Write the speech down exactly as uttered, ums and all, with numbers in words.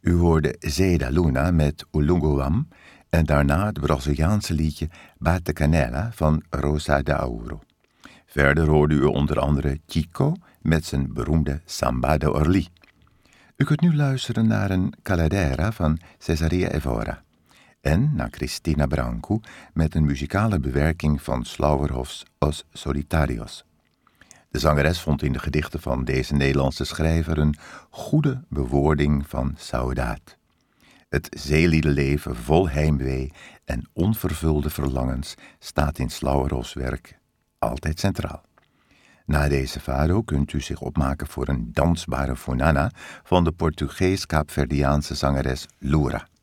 U hoorde Zeda Luna met Ulunguam en daarna het Braziliaanse liedje Bate Canela van Rosa de Ouro. Verder hoorde u onder andere Chico met zijn beroemde Samba de Orly. U kunt nu luisteren naar een Caladera van Cesaria Evora en naar Cristina Branco met een muzikale bewerking van Slauerhofs Os Solitarios. De zangeres vond in de gedichten van deze Nederlandse schrijver een goede bewoording van saudaat. Het zeeliedenleven vol heimwee en onvervulde verlangens staat in Slauerhofs werk altijd centraal. Na deze fado kunt u zich opmaken voor een dansbare fonana van de Portugees-Kaapverdiaanse zangeres Loura.